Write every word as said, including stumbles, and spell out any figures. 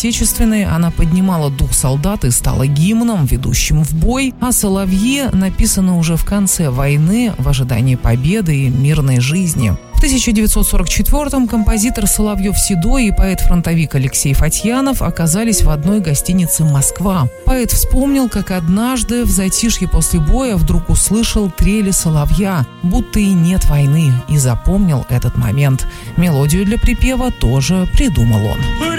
Отечественной она поднимала дух солдат и стала гимном, ведущим в бой, а «Соловьи» написаны уже в конце войны в ожидании победы и мирной жизни. В тысяча девятьсот сорок четвёртом композитор Соловьев-Седой и поэт-фронтовик Алексей Фатьянов оказались в одной гостинице «Москва». Поэт вспомнил, как однажды в затишье после боя вдруг услышал трели соловья, будто и нет войны, и запомнил этот момент. Мелодию для припева тоже придумал он.